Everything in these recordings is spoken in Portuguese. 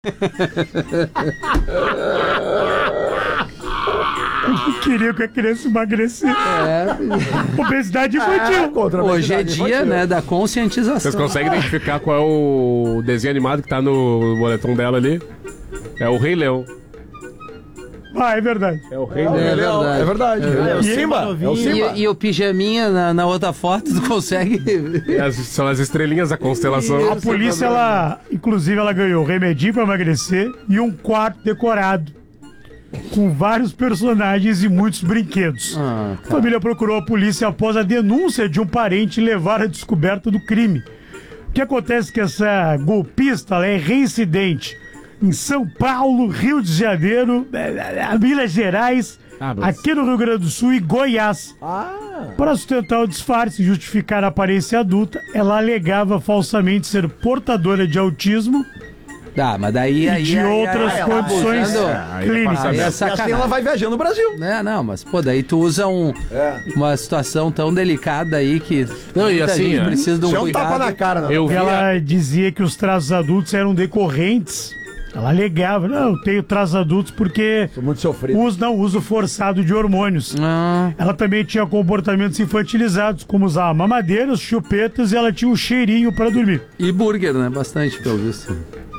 Queria que a criança emagrecesse. Obesidade infantil. Hoje é dia, né, da conscientização. Vocês conseguem identificar qual é o desenho animado que tá no boletom dela ali? É o Rei Leão. Ah, é verdade. É o Rei Leão. É verdade. É o Simba. É o Simba. E o pijaminha na outra foto, tu consegue... São as estrelinhas da constelação. A polícia, inclusive, ela ganhou remedinho pra emagrecer e um quarto decorado com vários personagens e muitos brinquedos. A família procurou a polícia após a denúncia de um parente levar a descoberta do crime. O que acontece é que essa golpista, ela é reincidente em São Paulo, Rio de Janeiro, Minas Gerais, aqui no Rio Grande do Sul e Goiás. Para sustentar o disfarce e justificar a aparência adulta, ela alegava falsamente ser portadora de autismo mas daí... e de outras condições clínicas. É Assim ela vai viajando no Brasil. Não, mas pô, daí tu usa uma situação tão delicada aí que muita gente precisa de um Isso cuidado. é um tapa na cara, né? Ela dizia que os traços adultos eram decorrentes. Ela alegava, não, eu tenho traços adultos porque Sou muito sofrido. uso forçado de hormônios. Ela também tinha comportamentos infantilizados, como usar mamadeiras, chupetas, e ela tinha um cheirinho pra dormir. E burger, né? Bastante, pelo visto.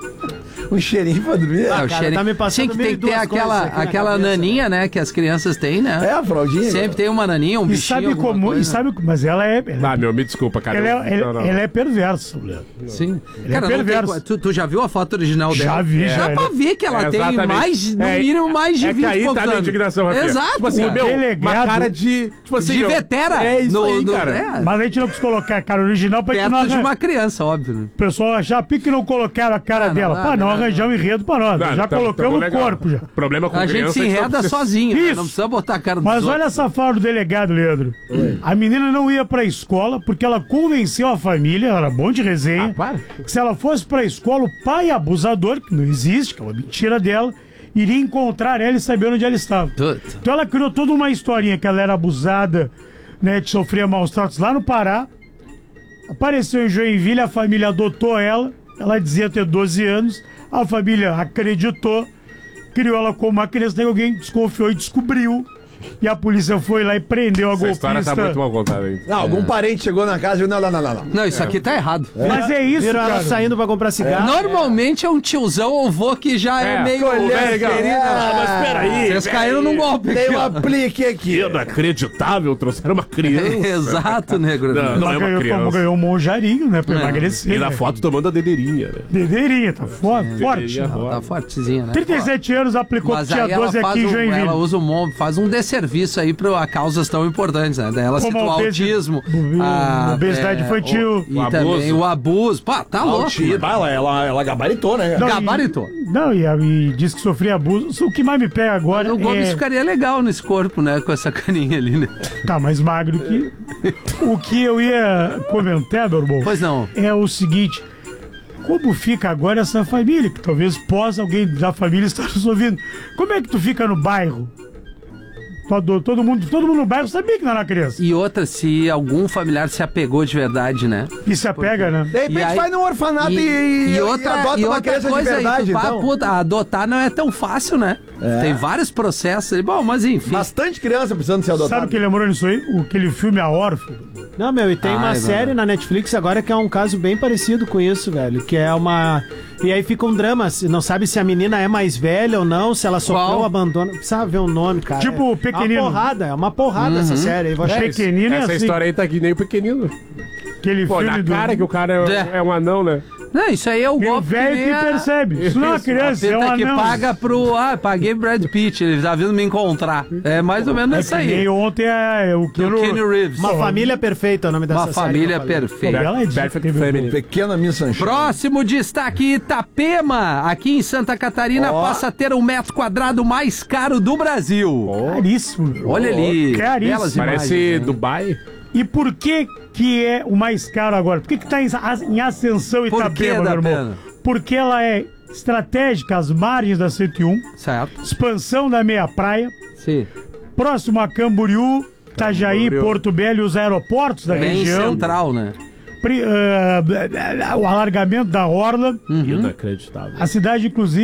Um cheirinho pra dormir. O cheirinho. tá me passando Sim, que tem que ter mil e duas coisas aqui na aquela cabeça, naninha, né? Que as crianças têm, né? É, a fraldinha. Sempre tem uma naninha, um E bichinho, sabe alguma como, coisa. mas ela é Me desculpa, cara. ela é perversa, Léo. Sim. Ele Cara, é perverso. tu já viu a foto original dela? Já vi, já. Dá pra ver que ela tem exatamente. no mínimo mais de 20 que aí tá a anos. minha indignação, Rafinha. Exato. Tipo assim, O delegado- uma cara de... Tipo assim, de vetera. É isso aí, cara. Mas a gente não quis colocar a cara original pra gente não Perto de arranjar. uma criança, óbvio. Né? O pessoal achar que não colocaram a cara dela. Pra não arranjar um enredo pra nós. Já colocamos o corpo já. Problema com A gente criança se é que enreda não sozinho, né? Isso. Não precisa botar a cara dos Mas outros. olha essa fala do delegado, Leandro. A menina não ia pra escola porque ela convenceu a família, ela era bom de resenha, que se ela fosse pra escola, o pai abusador, que não existe, que é uma mentira dela, iria encontrar ela e saber onde ela estava. Puta. Então ela criou toda uma historinha que ela era abusada, né, de sofrer maus tratos lá no Pará. Apareceu em Joinville, a família adotou ela dizia ter 12 anos, a família acreditou, criou ela como uma criança, daí alguém desconfiou e descobriu. E a polícia foi lá e prendeu a Essa história golpista. tá muito mal contada aí. Não, algum parente chegou na casa e não. Não, isso aqui tá errado. Mas é isso, Viram ela cara. saindo pra comprar cigarro. Normalmente é um tiozão ou vô que já é meio... Mas peraí. Vocês caíram num golpe Tem aqui, um ó. aplique aqui. Inacreditável, trouxeram uma criança. Exato, negro. Não, não é uma Como criança. ganhou um monjarinho, né, pra emagrecer. E na né? foto tomando a dedeirinha, né? Dedeirinha, tá forte. Dedeirinha Tá roda. fortezinha, né? 37 anos, aplicou, Mas tinha aí ela 12 aqui em Joinville. ela usa faz um desserviço aí a causas tão importantes, né? Daí ela Como citou o a autismo, a obesidade infantil. e o também abuso. o abuso. Pá, tá louco. Ela gabaritou, né? Não, Gabaritou. E disse que sofria abuso. O que mais me pega agora O Gomes é... ficaria legal nesse corpo, né? Com essa caninha ali, né? Tá mais magro que... O que eu ia comentar, meu irmão, Pois não. é o seguinte... Como fica agora essa família? Que talvez possa alguém da família estar nos ouvindo. Como é que tu fica no bairro? Todo mundo no bairro sabia que não era criança. E outra, se algum familiar se apegou de verdade, né? E se apega, né? De repente E aí- vai num orfanato e adota uma criança de verdade, aí, então. puta, adotar não é tão fácil, né? Tem vários processos. Bom, mas enfim. Bastante criança precisando ser adotada. Sabe o que lembrou nisso aí? Aquele filme A Órfã. Não, meu, e tem uma Ai, série mano. na Netflix agora que é um caso bem parecido com isso, velho. Que é uma... E aí fica um drama, não sabe se a menina é mais velha ou não, se ela sofreu Qual? um abandono. Precisa ver o nome, cara. Tipo, Pequenino. É uma porrada essa série. Eu vou achar Pequenino é Essa assim. história aí tá aqui nem o pequenino. Aquele Pô, filme na cara que o cara é um anão, né? Não, isso aí é o E o golpe velho nem que a- percebe. Isso não é uma criança, é um Peta que anão. paga pro... paguei Brad Pitt, ele tá vindo me encontrar. É mais ou menos É isso que aí. nem ontem o Do Keanu Reeves. Uma família perfeita é o nome dessa Uma série. família que eu falei. perfeita. Ela é dica, Perfect teve- Family. Pequena Miss Sunshine. Próximo destaque, Itapema, aqui em Santa Catarina, passa a ter o metro quadrado mais caro do Brasil. Caríssimo. meu. Olha ali, Caríssimo. belas Parece imagens, né? Dubai. E por que é o mais caro agora? Por que tá em ascensão Por que, Itapema, meu irmão? Dapena? Porque ela é estratégica às margens da 101, Certo, expansão da meia praia, sim. próximo a Camboriú, Itajaí, Porto Belo e os aeroportos da Bem região. central, né? o alargamento da orla. Inacreditável. A cidade, inclusive,